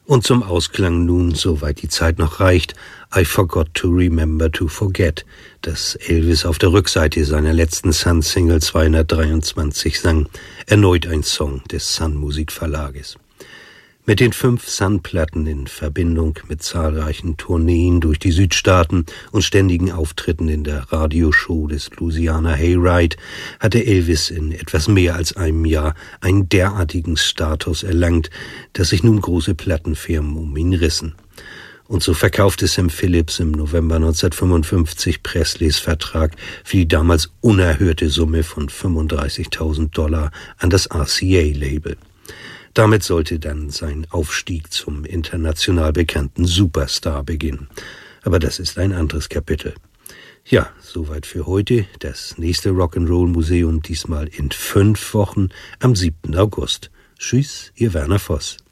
Und zum Ausklang nun, soweit die Zeit noch reicht, I Forgot to Remember to Forget, das Elvis auf der Rückseite seiner letzten Sun-Single 223 sang, erneut ein Song des Sun-Musikverlages. Mit den 5 Sun-Platten in Verbindung mit zahlreichen Tourneen durch die Südstaaten und ständigen Auftritten in der Radioshow des Louisiana Hayride hatte Elvis in etwas mehr als einem Jahr einen derartigen Status erlangt, dass sich nun große Plattenfirmen um ihn rissen. Und so verkaufte Sam Phillips im November 1955 Presleys Vertrag für die damals unerhörte Summe von $35.000 an das RCA-Label. Damit sollte dann sein Aufstieg zum international bekannten Superstar beginnen. Aber das ist ein anderes Kapitel. Ja, soweit für heute. Das nächste Rock'n'Roll Museum diesmal in 5 Wochen am 7. August. Tschüss, Ihr Werner Voss.